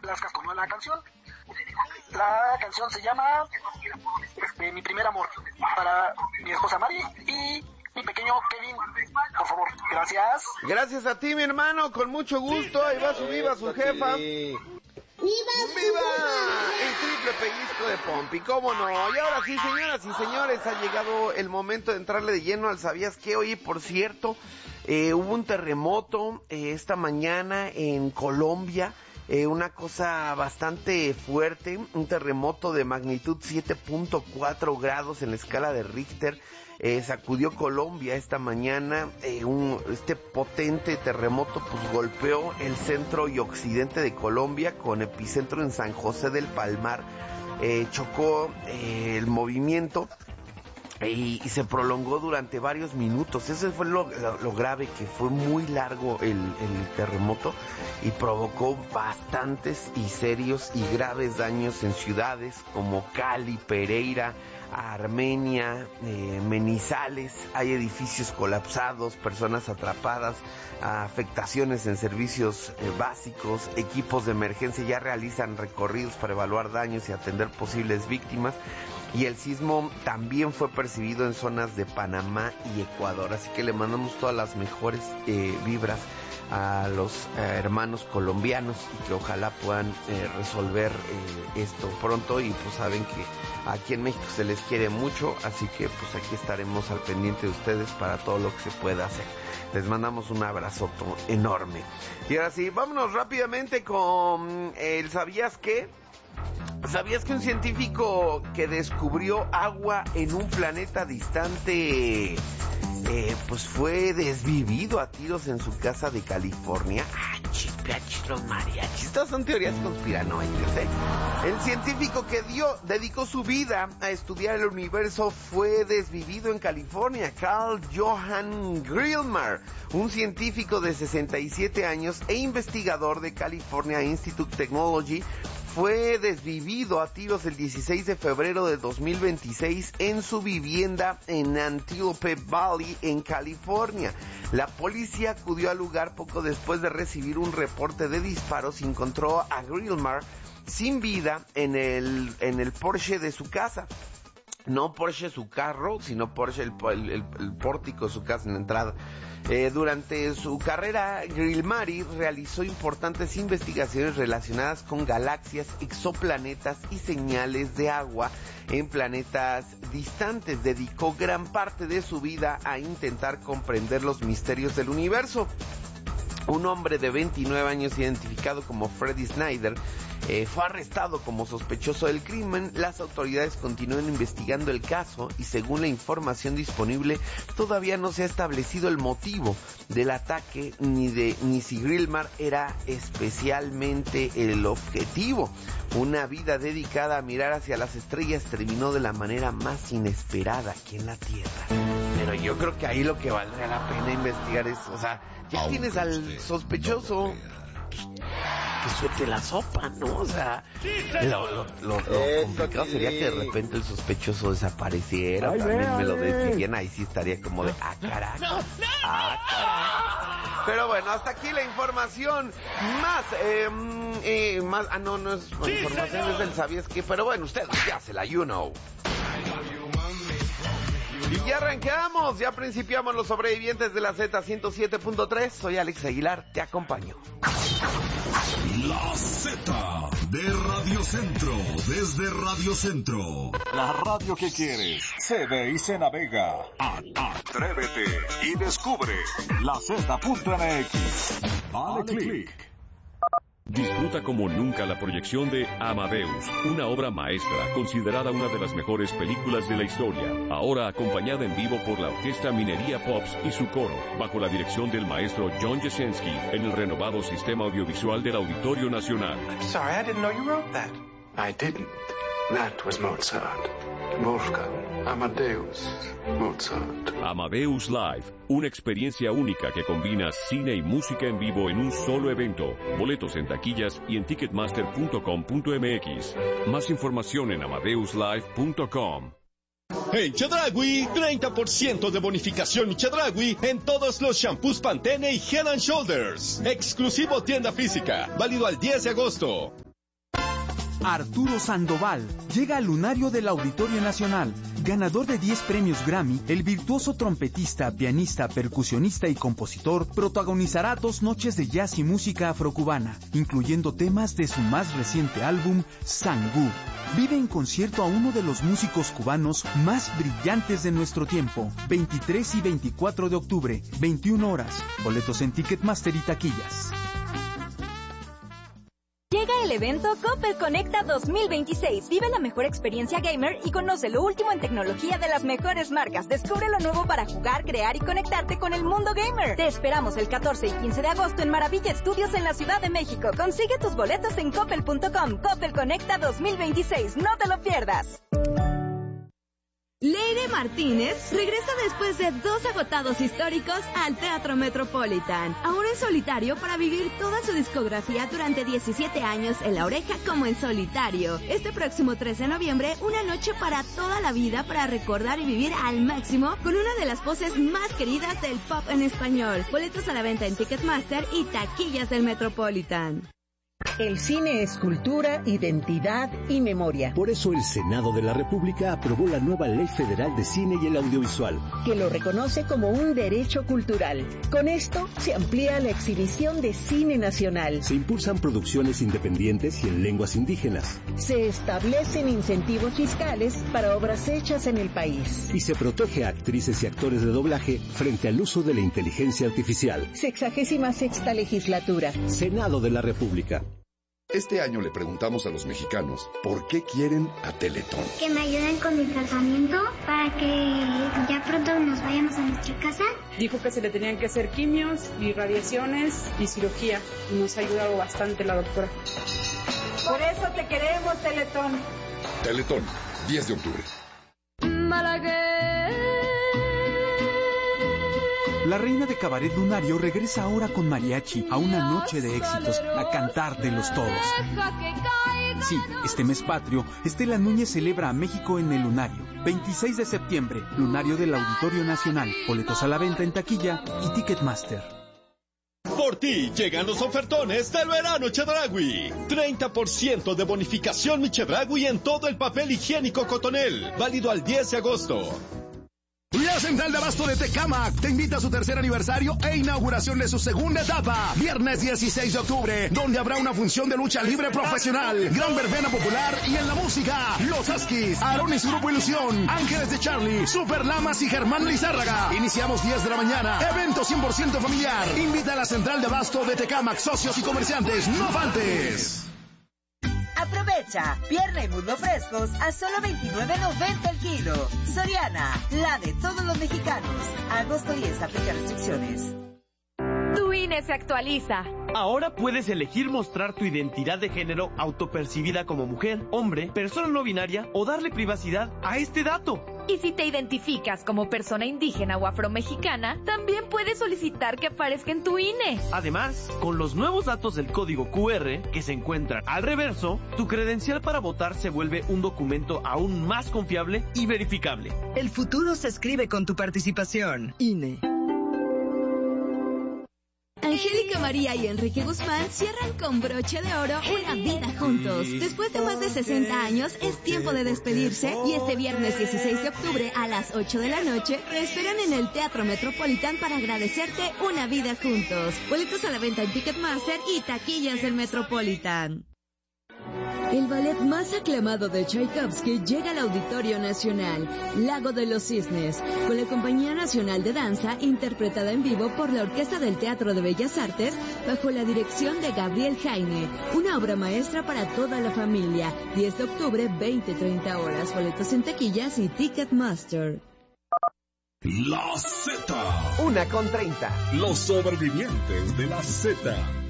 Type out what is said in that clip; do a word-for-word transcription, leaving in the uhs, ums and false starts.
complazcas con la canción. La canción se llama este, Mi Primer Amor, para mi esposa Mari y mi pequeño Kevin, por favor. Gracias. Gracias a ti, mi hermano, con mucho gusto. Ahí va su viva su jefa. ¡Viva! ¡Viva! El triple pellizco de Pompi, ¿cómo no? Y ahora sí, señoras y señores, ha llegado el momento de entrarle de lleno al ¿Sabías qué? Oye, por cierto, eh, hubo un terremoto eh, esta mañana en Colombia. Eh, una cosa bastante fuerte, un terremoto de magnitud siete punto cuatro grados en la escala de Richter, eh, sacudió Colombia esta mañana. Eh, un, este potente terremoto pues golpeó el centro y occidente de Colombia, con epicentro en San José del Palmar. Eh, chocó eh, el movimiento Y, y se prolongó durante varios minutos. Eso fue lo, lo, lo grave, que fue muy largo el, el terremoto y provocó bastantes y serios y graves daños en ciudades como Cali, Pereira, Armenia, eh, Manizales. Hay edificios colapsados, personas atrapadas, afectaciones en servicios eh, básicos. Equipos de emergencia ya realizan recorridos para evaluar daños y atender posibles víctimas. Y el sismo también fue percibido en zonas de Panamá y Ecuador. Así que le mandamos todas las mejores eh, vibras a los eh, hermanos colombianos, y que ojalá puedan eh, resolver eh, esto pronto. Y pues saben que aquí en México se les quiere mucho, así que pues aquí estaremos al pendiente de ustedes para todo lo que se pueda hacer. Les mandamos un abrazote enorme. Y ahora sí, vámonos rápidamente con el ¿Sabías qué? ¿Sabías que un científico que descubrió agua en un planeta distante eh, pues fue desvivido a tiros en su casa de California? ¡Ay, chiplachis, los mariachis! Estas son teorías conspiranoicas, ¿eh? El científico que dio, dedicó su vida a estudiar el universo fue desvivido en California. Carl Johan Grillmar, un científico de sesenta y siete años e investigador de California Institute of Technology, fue desvivido a tiros el dieciséis de febrero de dos mil veintiséis en su vivienda en Antelope Valley, en California. La policía acudió al lugar poco después de recibir un reporte de disparos y encontró a Grillmar sin vida en el, en el Porsche de su casa. No Porsche su carro, sino Porsche el, el, el, el pórtico de su casa en la entrada. Eh, durante su carrera, Grillmar realizó importantes investigaciones relacionadas con galaxias, exoplanetas y señales de agua en planetas distantes. Dedicó gran parte de su vida a intentar comprender los misterios del universo. Un hombre de veintinueve años, identificado como Freddy Snyder, eh, fue arrestado como sospechoso del crimen. Las autoridades continúan investigando el caso y, según la información disponible, todavía no se ha establecido el motivo del ataque ni de ni si Grillmar era especialmente el objetivo. Una vida dedicada a mirar hacia las estrellas terminó de la manera más inesperada aquí en la Tierra. Pero yo creo que ahí lo que valdría la pena investigar es, o sea, ya Aunque tienes al sospechoso, que suelte la sopa, ¿no? O sea, lo, lo, lo, lo complicado sería que de repente el sospechoso desapareciera, Ay, también véale. me lo desvivieran, ahí sí estaría como de, ah, carajo, no, no, ah, carajo. Pero bueno, hasta aquí la información más, eh, eh, más, ah, no, no es sí, información, señor. Es del ¿Sabías qué? Pero bueno, ustedes ya se la, you know. Y ya arrancamos, ya principiamos los sobrevivientes de la Z ciento siete punto tres. Soy Alex Aguilar, te acompaño. La Z de Radio Centro, desde Radio Centro. La radio que quieres, se ve y se navega. Atrévete y descubre la Z punto M X. Dale click. Disfruta como nunca la proyección de Amadeus, una obra maestra considerada una de las mejores películas de la historia, ahora acompañada en vivo por la Orquesta Minería Pops y su coro, bajo la dirección del maestro John Jasinski, en el renovado sistema audiovisual del Auditorio Nacional. I'm sorry, I didn't know you wrote that. I didn't. That was Mozart. Wolfgang Amadeus Mozart. Amadeus Live, una experiencia única que combina cine y música en vivo en un solo evento. Boletos en taquillas y en ticketmaster punto com punto m x. Más información en amadeus live punto com. En Chedraui, treinta por ciento de bonificación y Chedraui en todos los shampoos Pantene y Head and Shoulders. Exclusivo tienda física, válido al diez de agosto. Arturo Sandoval llega al lunario del Auditorio Nacional. Ganador de diez premios Grammy, el virtuoso trompetista, pianista, percusionista y compositor protagonizará dos noches de jazz y música afrocubana, incluyendo temas de su más reciente álbum, Sangú. Vive en concierto a uno de los músicos cubanos más brillantes de nuestro tiempo. veintitrés y veinticuatro de octubre, veintiuna horas. Boletos en Ticketmaster y taquillas. Llega el evento Coppel Conecta dos mil veintiséis. Vive la mejor experiencia gamer y conoce lo último en tecnología de las mejores marcas. Descubre lo nuevo para jugar, crear y conectarte con el mundo gamer. Te esperamos el catorce y quince de agosto en Maravilla Estudios en la Ciudad de México. Consigue tus boletos en coppel punto com. Coppel Conecta dos mil veintiséis. No te lo pierdas. Leire Martínez regresa después de dos agotados históricos al Teatro Metropolitan, ahora en solitario para vivir toda su discografía durante diecisiete años en La Oreja como en solitario. Este próximo tres de noviembre, una noche para toda la vida para recordar y vivir al máximo con una de las voces más queridas del pop en español. Boletos a la venta en Ticketmaster y taquillas del Metropolitan. El cine es cultura, identidad y memoria. Por eso el Senado de la República aprobó la nueva Ley Federal de Cine y el Audiovisual, que lo reconoce como un derecho cultural. Con esto se amplía la exhibición de cine nacional. Se impulsan producciones independientes y en lenguas indígenas. Se establecen incentivos fiscales para obras hechas en el país. Y se protege a actrices y actores de doblaje frente al uso de la inteligencia artificial. Sexagésima sexta legislatura. Senado de la República. Este año le preguntamos a los mexicanos por qué quieren a Teletón. Que me ayuden con mi tratamiento para que ya pronto nos vayamos a nuestra casa. Dijo que se le tenían que hacer quimios y radiaciones y cirugía. Y nos ha ayudado bastante la doctora. Por eso te queremos, Teletón. Teletón, diez de octubre. La reina de cabaret lunario regresa ahora con mariachi a una noche de éxitos, a cantar de los todos. Sí, este mes patrio, Estela Núñez celebra a México en el Lunario. veintiséis de septiembre, Lunario del Auditorio Nacional. Boletos a la venta en taquilla y Ticketmaster. Por ti llegan los ofertones del verano Chedraui. treinta por ciento de bonificación mi Chedraui en todo el papel higiénico Cotonel. Válido al diez de agosto. La Central de Abasto de Tecámac te invita a su tercer aniversario e inauguración de su segunda etapa. Viernes dieciséis de octubre, donde habrá una función de lucha libre profesional, gran verbena popular y en la música, Los Askis, Aarón y su grupo Ilusión, Ángeles de Charlie, Super Lamas y Germán Lizárraga. Iniciamos diez de la mañana. Evento cien por ciento familiar. Invita a la Central de Abasto de Tecámac, socios y comerciantes. ¡No faltes! Aprovecha, pierna y muslo frescos a solo veintinueve noventa el kilo. Soriana, la de todos los mexicanos. Agosto diez, aplica restricciones. Tu I N E se actualiza. Ahora puedes elegir mostrar tu identidad de género autopercibida como mujer, hombre, persona no binaria o darle privacidad a este dato. Y si te identificas como persona indígena o afromexicana, también puedes solicitar que aparezca en tu I N E. Además, con los nuevos datos del código Q R que se encuentran al reverso, tu credencial para votar se vuelve un documento aún más confiable y verificable. El futuro se escribe con tu participación. I N E. Angélica María y Enrique Guzmán cierran con broche de oro una vida juntos. Después de más de sesenta años, es tiempo de despedirse y este viernes dieciséis de octubre a las ocho de la noche te esperan en el Teatro Metropolitan para agradecerte una vida juntos. Boletos a la venta en Ticketmaster y taquillas del Metropolitan. El ballet más aclamado de Tchaikovsky llega al Auditorio Nacional, Lago de los Cisnes, con la Compañía Nacional de Danza, interpretada en vivo por la Orquesta del Teatro de Bellas Artes, bajo la dirección de Gabriel Jaime. Una obra maestra para toda la familia. diez de octubre, veinte treinta horas. Boletos en taquillas y Ticketmaster. La Z. Una con treinta. Los sobrevivientes de la Z.